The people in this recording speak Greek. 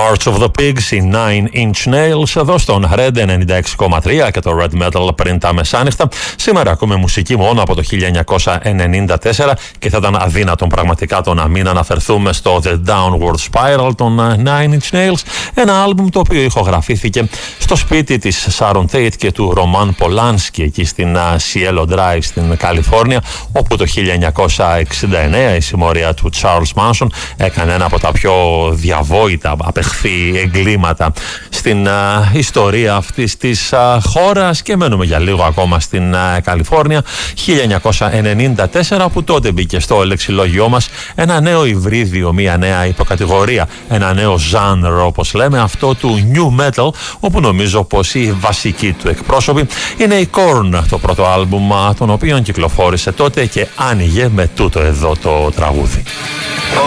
March of the Pigs, οι Nine Inch Nails, εδώ στον Red 96,3 και το Red Metal πριν τα μεσάνυχτα. Σήμερα ακούμε μουσική μόνο από το 1994 και θα ήταν αδύνατον πραγματικά το να μην αναφερθούμε στο The Downward Spiral των Nine Inch Nails, ένα άλμπουμ το οποίο ηχογραφήθηκε στο σπίτι της Sharon Tate και του Roman Polanski εκεί στην Cielo Drive στην Καλιφόρνια, όπου το 1969 η συμμορία του Charles Manson έκανε ένα από τα πιο διαβόητα απεχθή εγκλήματα στην ιστορία αυτής της χώρας. Και μένουμε για λίγο ακόμα στην Καλιφόρνια. 1994, που τότε μπήκε στο λεξιλόγιό μας ένα νέο υβρίδιο, μια νέα υποκατηγορία, ένα νέο ζάνρο όπως λέμε, αυτό του New Metal, όπου νομίζω πως οι βασικοί του εκπρόσωποι είναι η Korn, το πρώτο άλμπουμ των οποίων κυκλοφόρησε τότε και άνοιγε με τούτο εδώ το τραγούδι.